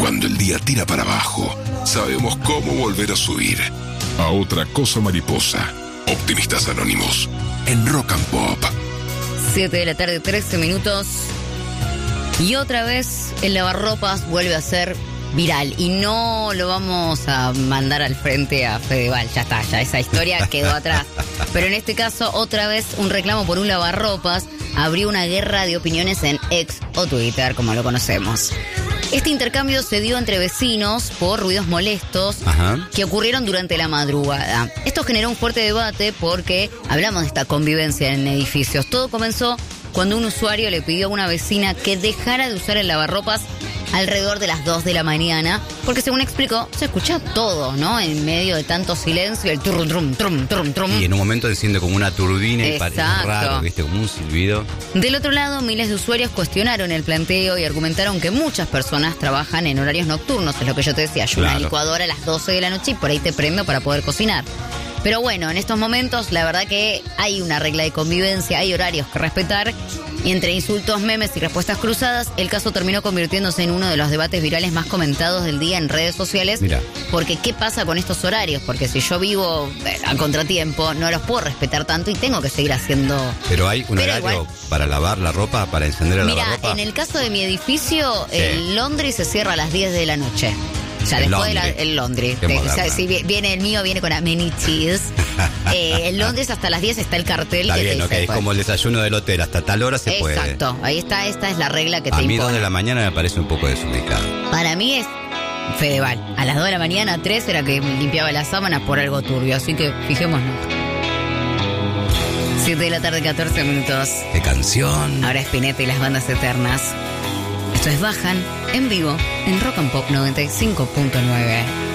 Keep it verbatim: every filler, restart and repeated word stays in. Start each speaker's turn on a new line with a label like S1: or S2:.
S1: Cuando el día tira para abajo, sabemos cómo volver a subir. A otra cosa mariposa. Optimistas Anónimos. En Rock and Pop.
S2: siete de la tarde, trece minutos. Y otra vez el lavarropas vuelve a ser viral. Y no lo vamos a mandar al frente a Fedeval. Ya está, ya esa historia quedó atrás. Pero en este caso, otra vez un reclamo por un lavarropas abrió una guerra de opiniones en X o Twitter, como lo conocemos. Este intercambio se dio entre vecinos por ruidos molestos Ajá. que ocurrieron durante la madrugada. Esto generó un fuerte debate porque hablamos de esta convivencia en edificios. Todo comenzó cuando un usuario le pidió a una vecina que dejara de usar el lavarropas alrededor de las dos de la mañana, porque según explicó, se escucha todo, ¿no? En medio de tanto silencio, el trum, trum, trum, trum, trum.
S3: Y en un momento enciende como una turbina y parece raro, ¿viste? Como un silbido.
S2: Del otro lado, miles de usuarios cuestionaron el planteo y argumentaron que muchas personas trabajan en horarios nocturnos, es lo que yo te decía, yo claro. una licuadora a las doce de la noche y por ahí te prendo para poder cocinar. Pero bueno, en estos momentos la verdad que hay una regla de convivencia, hay horarios que respetar y entre insultos, memes y respuestas cruzadas, el caso terminó convirtiéndose en uno de los debates virales más comentados del día en redes sociales. Mirá. Porque ¿qué pasa con estos horarios? Porque si yo vivo a contratiempo, no los puedo respetar tanto y tengo que seguir haciendo...
S3: Pero hay un Pero horario igual, para lavar la ropa, para encender el
S2: mira,
S3: lavarropa.
S2: En el caso de mi edificio, sí. el laundry se cierra a las diez de la noche. Ya
S3: el
S2: después
S3: laundry.
S2: De la, el laundry. De, o sea, si viene el mío, viene con amenities. eh, el laundry hasta las diez está el cartel.
S3: Está
S2: que
S3: bien,
S2: te
S3: ok,
S2: dice,
S3: es como el desayuno del hotel, hasta tal hora se
S2: Exacto.
S3: puede.
S2: Exacto, ahí está, esta es la regla que
S3: a
S2: te impone.
S3: A mí dos de la mañana me parece un poco desubicado.
S2: Para mí es Fedeval. A las dos de la mañana, tres era que limpiaba las sábanas por algo turbio, así que fijémonos. siete de la tarde, catorce minutos.
S3: ¿Qué canción?
S2: Ahora Spinetta y las bandas eternas. Esto es Bajan, en vivo, en Rock and Pop noventa y cinco punto nueve.